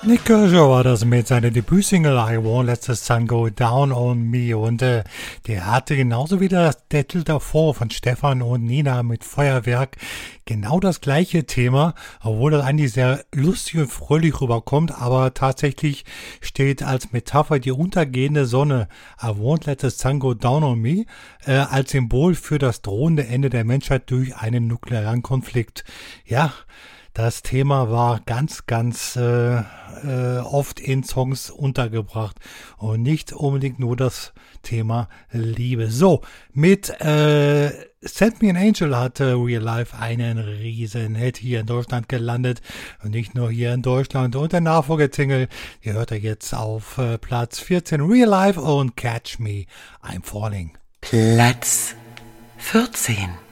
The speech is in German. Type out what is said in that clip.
Nick Kershaw war das mit seiner Debütsingle I Won't Let the Sun Go Down on Me und der hatte genauso wie der Titel davor von Stefan und Nina mit Feuerwerk genau das gleiche Thema, obwohl das eigentlich sehr lustig und fröhlich rüberkommt, aber tatsächlich steht als Metapher die untergehende Sonne I Won't Let the Sun Go Down on Me als Symbol für das drohende Ende der Menschheit durch einen nuklearen Konflikt. Ja, das Thema war ganz oft in Songs untergebracht und nicht unbedingt nur das Thema Liebe. So, mit Send Me an Angel hatte Real Life einen riesen Hit hier in Deutschland gelandet und nicht nur hier in Deutschland. Und der Nachfolgesingle, die hört ihr jetzt auf Platz 14, Real Life und Catch Me, I'm Falling. Platz 14.